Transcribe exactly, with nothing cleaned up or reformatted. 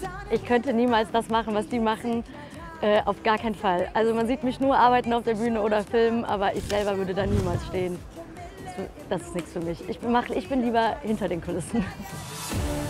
Ich könnte niemals das machen, was die machen, äh, auf gar keinen Fall. Also man sieht mich nur arbeiten auf der Bühne oder filmen, aber ich selber würde da niemals stehen. Das ist nichts für mich. Ich, mach, ich bin lieber hinter den Kulissen.